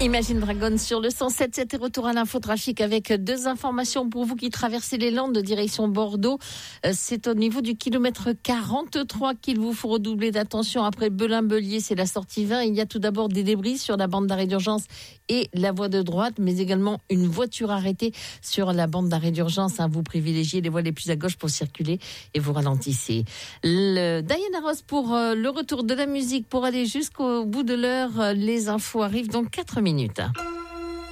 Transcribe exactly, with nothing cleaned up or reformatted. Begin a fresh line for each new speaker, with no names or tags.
Imagine Dragon sur le cent sept sept et retour à l'infotrafic avec deux informations pour vous qui traversez les Landes de direction Bordeaux. C'est au niveau du kilomètre quarante-trois qu'il vous faut redoubler d'attention. Après Belin-Bellier, c'est la sortie vingt. Il y a tout d'abord des débris sur la bande d'arrêt d'urgence et la voie de droite, mais également une voiture arrêtée sur la bande d'arrêt d'urgence. Vous privilégiez les voies les plus à gauche pour circuler et vous ralentissez. Le Diana Ross pour le retour de la musique pour aller jusqu'au bout de l'heure. Les infos arrivent dans quatre minutes.